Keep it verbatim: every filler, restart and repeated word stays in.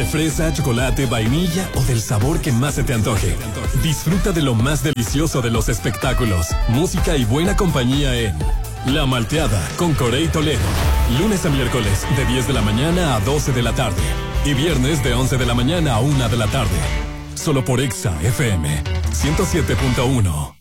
de fresa, chocolate, vainilla o del sabor que más se te antoje. Disfruta de lo más delicioso de los espectáculos, música y buena compañía en La Malteada con Corey Toledo. Lunes a miércoles de diez de la mañana a doce de la tarde. Y viernes de once de la mañana a una de la tarde. Solo por Exa F M ciento siete punto uno.